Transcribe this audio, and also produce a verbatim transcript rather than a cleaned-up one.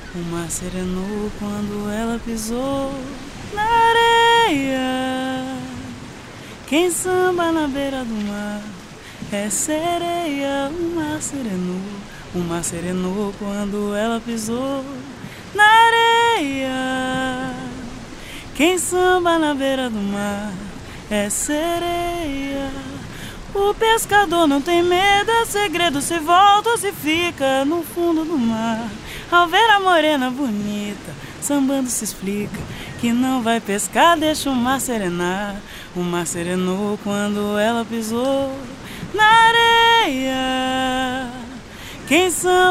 O mar serenou quando ela pisou na areia. Quem samba na beira do mar é sereia. O mar serenou, o mar serenou quando ela pisou na areia. Quem samba na beira do mar é sereia. O pescador não tem medo, é segredo, se volta ou se fica no fundo do mar. Ao ver a morena bonita, sambando se explica que não vai pescar, deixa o mar serenar. O mar serenou quando ela pisou na areia. Quem samba